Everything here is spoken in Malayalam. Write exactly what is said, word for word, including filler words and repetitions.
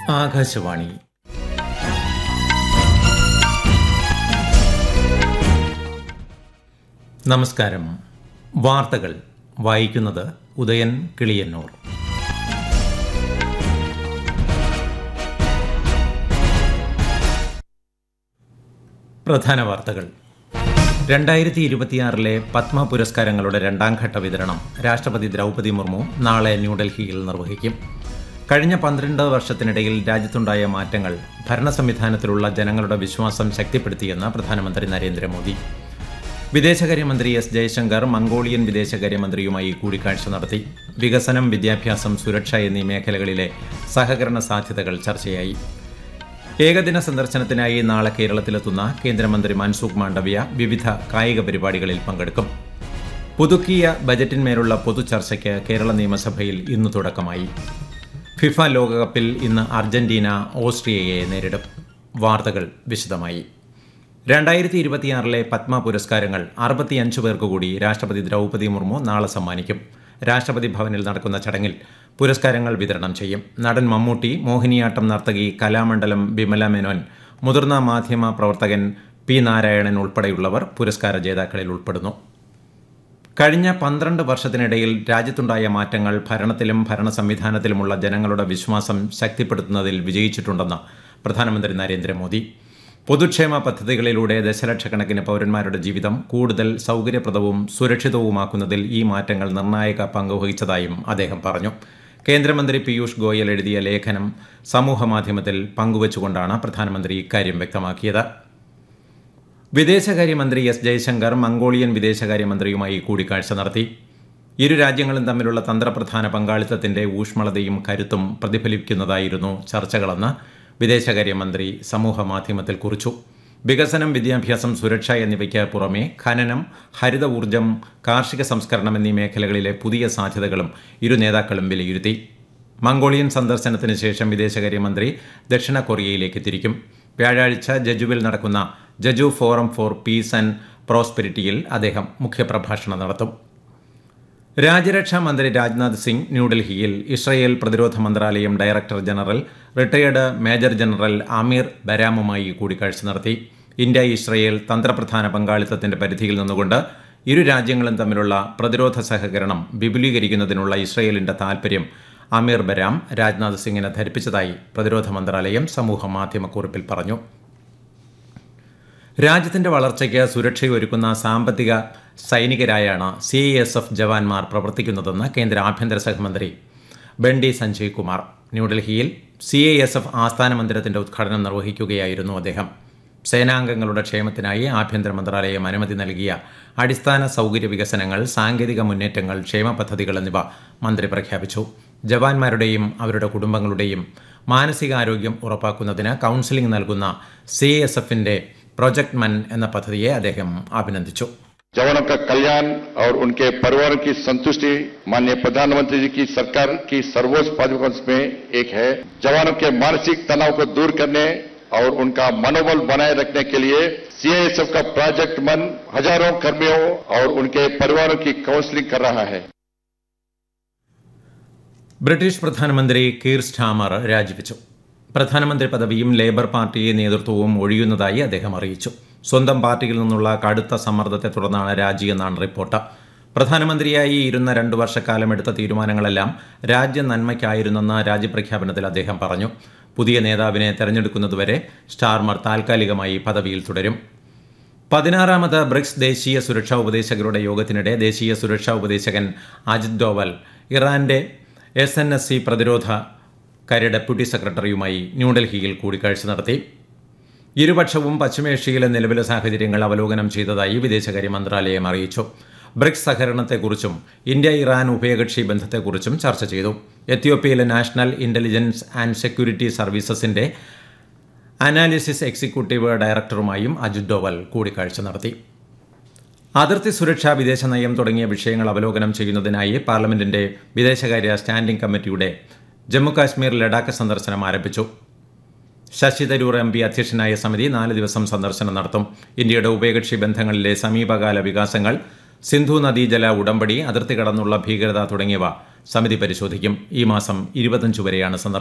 ആകാശവാണി. നമസ്കാരം. വാർത്തകൾ വായിക്കുന്നത് ഉദയൻ കിളിയന്നൂർ. പ്രധാന വാർത്തകൾ. രണ്ടായിരത്തി ഇരുപത്തിയാറിലെ പത്മ പുരസ്കാരങ്ങളുടെ രണ്ടാം ഘട്ട വിതരണം രാഷ്ട്രപതി ദ്രൗപദി മുർമു നാളെ ന്യൂഡൽഹിയിൽ നിർവഹിക്കും. കഴിഞ്ഞ പന്ത്രണ്ട് വർഷത്തിനിടയിൽ രാജ്യത്തുണ്ടായ മാറ്റങ്ങൾ ഭരണ സംവിധാനത്തിലുള്ള ജനങ്ങളുടെ വിശ്വാസം ശക്തിപ്പെടുത്തിയെന്ന് പ്രധാനമന്ത്രി നരേന്ദ്രമോദി. വിദേശകാര്യമന്ത്രി എസ് ജയശങ്കർ മംഗോളിയൻ വിദേശകാര്യമന്ത്രിയുമായി കൂടിക്കാഴ്ച നടത്തി. വികസനം, വിദ്യാഭ്യാസം, സുരക്ഷ എന്നീ മേഖലകളിലെ സഹകരണ സാധ്യതകൾ ചർച്ചയായി. ഏകദിന സന്ദർശനത്തിനായി നാളെ കേരളത്തിലെത്തുന്ന കേന്ദ്രമന്ത്രി മൻസുഖ് മാണ്ഡവ്യ വിവിധ കായിക പരിപാടികളിൽ പങ്കെടുക്കും. പുതുക്കിയ ബജറ്റിന്മേലുള്ള പൊതുചർച്ചയ്ക്ക് കേരള നിയമസഭയിൽ ഇന്ന് തുടക്കമായി. ഫിഫ ലോകകപ്പിൽ ഇന്ന് അർജന്റീന ഓസ്ട്രിയയെ നേരിടും. വാർത്തകൾ വിശദമായി. രണ്ടായിരത്തി ഇരുപത്തിയാറിലെ പത്മ പുരസ്കാരങ്ങൾ അറുപത്തിയഞ്ച് പേർക്ക് കൂടി രാഷ്ട്രപതി ദ്രൗപദി മുർമു നാളെ സമ്മാനിക്കും. രാഷ്ട്രപതി ഭവനിൽ നടക്കുന്ന ചടങ്ങിൽ പുരസ്കാരങ്ങൾ വിതരണം ചെയ്യും. നടൻ മമ്മൂട്ടി, മോഹിനിയാട്ടം നർത്തകി കലാമണ്ഡലം ബിമല മേനോൻ, മുതിർന്ന മാധ്യമ പ്രവർത്തകൻ പി നാരായണൻ ഉൾപ്പെടെയുള്ളവർ പുരസ്കാര ജേതാക്കളിൽ ഉൾപ്പെടുന്നു. കഴിഞ്ഞ പന്ത്രണ്ട് വർഷത്തിനിടയിൽ രാജ്യത്തുണ്ടായ മാറ്റങ്ങൾ ഭരണത്തിലും ഭരണ സംവിധാനത്തിലുമുള്ള ജനങ്ങളുടെ വിശ്വാസം ശക്തിപ്പെടുത്തുന്നതിൽ വിജയിച്ചിട്ടുണ്ടെന്ന് പ്രധാനമന്ത്രി നരേന്ദ്രമോദി. പൊതുക്ഷേമ പദ്ധതികളിലൂടെ ദശലക്ഷക്കണക്കിന് പൌരന്മാരുടെ ജീവിതം കൂടുതൽ സൌകര്യപ്രദവും സുരക്ഷിതവുമാക്കുന്നതിൽ ഈ മാറ്റങ്ങൾ നിർണായക പങ്കുവഹിച്ചതായും അദ്ദേഹം പറഞ്ഞു. കേന്ദ്രമന്ത്രി പീയൂഷ് ഗോയൽ എഴുതിയ ലേഖനം സമൂഹമാധ്യമത്തിൽ പങ്കുവച്ചുകൊണ്ടാണ് പ്രധാനമന്ത്രി ഇക്കാര്യം വ്യക്തമാക്കിയത്. വിദേശകാര്യമന്ത്രി എസ് ജയശങ്കർ മംഗോളിയൻ വിദേശകാര്യമന്ത്രിയുമായി കൂടിക്കാഴ്ച നടത്തി. ഇരു രാജ്യങ്ങളും തമ്മിലുള്ള തന്ത്രപ്രധാന പങ്കാളിത്തത്തിന്റെ ഊഷ്മളതയും കരുത്തും പ്രതിഫലിക്കുന്നതായിരുന്നു ചർച്ചകളെന്ന് വിദേശകാര്യമന്ത്രി സമൂഹമാധ്യമത്തിൽ കുറിച്ചു. വികസനം, വിദ്യാഭ്യാസം, സുരക്ഷ എന്നിവയ്ക്ക് പുറമെ ഖനനം, ഹരിത ഊർജ്ജം, കാർഷിക സംസ്കരണം എന്നീ മേഖലകളിലെ പുതിയ സാധ്യതകളും ഇരു നേതാക്കളും വിലയിരുത്തി. മംഗോളിയൻ സന്ദർശനത്തിന് ശേഷം വിദേശകാര്യമന്ത്രി ദക്ഷിണ കൊറിയയിലേക്ക് തിരിക്കും. വ്യാഴാഴ്ച ജജുവിൽ നടക്കുന്ന ജജു ഫോറം ഫോർ പീസ് ആൻഡ് പ്രോസ്പെരിറ്റിയിൽ അദ്ദേഹം മുഖ്യപ്രഭാഷണം നടത്തും. രാജ്യരക്ഷാ മന്ത്രി രാജ്നാഥ് സിംഗ് ന്യൂഡൽഹിയിൽ ഇസ്രയേൽ പ്രതിരോധ മന്ത്രാലയം director general retired major general Aamir ബരാമുമായി കൂടിക്കാഴ്ച നടത്തി. ഇന്ത്യ ഇസ്രയേൽ തന്ത്രപ്രധാന പങ്കാളിത്തത്തിന്റെ പരിധിയിൽ നിന്നുകൊണ്ട് ഇരു രാജ്യങ്ങളും തമ്മിലുള്ള പ്രതിരോധ സഹകരണം വിപുലീകരിക്കുന്നതിനുള്ള ഇസ്രയേലിന്റെ താൽപര്യം ആമീർ ബരാം രാജ്നാഥ് സിംഗിനെ ധരിപ്പിച്ചതായി പ്രതിരോധ മന്ത്രാലയം സമൂഹമാധ്യമക്കുറിപ്പിൽ പറഞ്ഞു. രാജ്യത്തിന്റെ വളർച്ചയ്ക്ക് സുരക്ഷയൊരുക്കുന്ന സാമ്പത്തിക സൈനികരായാണ് സി ഐ എസ് എഫ് ജവാന്മാർ പ്രവർത്തിക്കുന്നതെന്ന് കേന്ദ്ര ആഭ്യന്തര സഹമന്ത്രി ബണ്ടി സഞ്ജയ് കുമാർ. ന്യൂഡൽഹിയിൽ സി ഐ എസ് എഫ് ആസ്ഥാന മന്ദിരത്തിന്റെ ഉദ്ഘാടനം നിർവഹിക്കുകയായിരുന്നു അദ്ദേഹം. സേനാംഗങ്ങളുടെ ക്ഷേമത്തിനായി ആഭ്യന്തര മന്ത്രാലയം അനുമതി നൽകിയ അടിസ്ഥാന സൌകര്യ വികസനങ്ങൾ, സാങ്കേതിക മുന്നേറ്റങ്ങൾ, ക്ഷേമ പദ്ധതികൾ എന്നിവ മന്ത്രി പ്രഖ്യാപിച്ചു. ജവാന്മാരുടെയും അവരുടെ കുടുംബങ്ങളുടെയും മാനസികാരോഗ്യം ഉറപ്പാക്കുന്നതിന് കൌൺസിലിംഗ് നൽകുന്ന സി ഐ എസ് എഫിന്റെ പ്രോജക്ട് മൻ എന്ന പദ്ധതിയെ അദ്ദേഹം അഭിനന്ദിച്ചു. जवानों का कल्याण और उनके परिवार की संतुष्टि माननीय प्रधानमंत्री जी की सरकार की सर्वोच्च प्राथमिकता में एक है. जवानों के मानसिक तनाव को दूर करने और उनका मनोबल बनाए रखने के लिए सी आई एस एफ का प्रोजेक्ट मन हजारों कर्मियों और उनके परिवारों की काउंसलिंग कर रहा है. ബ്രിട്ടീഷ് പ്രധാനമന്ത്രി കീർ സ്റ്റാമർ രാജിവെച്ചു. പ്രധാനമന്ത്രി പദവിയും ലേബർ പാർട്ടി നേതൃത്വവും ഒഴിയുന്നതായി അദ്ദേഹം അറിയിച്ചു. സ്വന്തം പാർട്ടിയിൽ നിന്നുള്ള കടുത്ത സമ്മർദ്ദത്തെ തുടർന്നാണ് രാജിയെന്നാണ് റിപ്പോർട്ട്. പ്രധാനമന്ത്രിയായി ഇരുന്ന രണ്ടു വർഷക്കാലം എടുത്ത തീരുമാനങ്ങളെല്ലാം രാജ്യ നന്മയ്ക്കായിരുന്നെന്ന് രാജ്യപ്രഖ്യാപനത്തിൽ അദ്ദേഹം പറഞ്ഞു. പുതിയ നേതാവിനെ തെരഞ്ഞെടുക്കുന്നതുവരെ സ്റ്റാർമർ താൽക്കാലികമായി പദവിയിൽ തുടരും. പതിനാറാമത് ബ്രിക്സ് ദേശീയ സുരക്ഷാ ഉപദേശകരുടെ യോഗത്തിനിടെ ദേശീയ സുരക്ഷാ ഉപദേശകൻ അജിത് ഡോവൽ ഇറാന്റെ എസ് എൻ എസ് സി പ്രതിരോധ കാര്യ ഡെപ്യൂട്ടി സെക്രട്ടറിയുമായി ന്യൂഡൽഹിയിൽ കൂടിക്കാഴ്ച നടത്തി. ഇരുപക്ഷവും പശ്ചിമേഷ്യയിലെ നിലവിലെ സാഹചര്യങ്ങൾ അവലോകനം ചെയ്തതായി വിദേശകാര്യ മന്ത്രാലയം അറിയിച്ചു. ബ്രിക്സ് സഹകരണത്തെക്കുറിച്ചും ഇന്ത്യ ഇറാൻ ഉഭയകക്ഷി ബന്ധത്തെക്കുറിച്ചും ചർച്ച ചെയ്തു. എത്യോപ്യയിലെ national intelligence and security സർവീസസിന്റെ analysis executive ഡയറക്ടറുമായും Ajith Doval കൂടിക്കാഴ്ച നടത്തി. അതിർത്തി സുരക്ഷ, വിദേശ നയം തുടങ്ങിയ വിഷയങ്ങൾ അവലോകനം ചെയ്യുന്നതിനായി പാർലമെന്റിന്റെ വിദേശകാര്യ സ്റ്റാൻഡിംഗ് കമ്മിറ്റിയുടെ ജമ്മുകാശ്മീർ ലഡാക്ക് സന്ദർശനം ആരംഭിച്ചു. ശശി തരൂർ എം പി അധ്യക്ഷനായ സമിതി നാല് ദിവസം സന്ദർശനം നടത്തും. ഇന്ത്യയുടെ ഉഭയകക്ഷി ബന്ധങ്ങളിലെ സമീപകാല വികാസങ്ങൾ, സിന്ധു നദീജല ഉടമ്പടി, അതിർത്തി കടന്നുള്ള ഭീകരത തുടങ്ങിയവ സമിതി പരിശോധിക്കും. ഈ മാസം ഇരുപത്തിയഞ്ച് വരെയാണ് സന്ദർശനം.